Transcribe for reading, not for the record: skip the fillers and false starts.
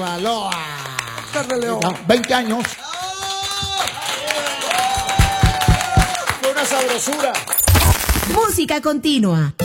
Baloa. Carne León. 20 años. Fue una sabrosura. Música continua.